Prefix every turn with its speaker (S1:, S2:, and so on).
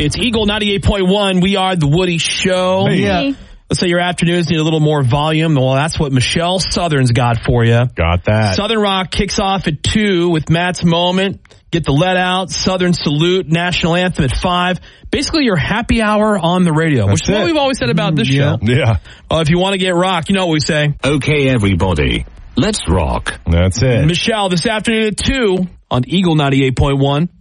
S1: It's Eagle 98.1. We are the Woody Show.
S2: Yeah.
S1: Let's say your afternoons need a little more volume. Well, that's what Michelle Southern's got for you.
S2: Got that.
S1: Southern Rock kicks off at 2 with Matt's Moment. Get the Let Out, Southern Salute, National Anthem at 5. Basically, your happy hour on the radio, which is what we've always said about this show.
S2: Yeah.
S1: If you want to get rock, you know what we say.
S3: Okay, everybody. Let's rock.
S2: That's it.
S1: Michelle, this afternoon at 2 on Eagle 98.1.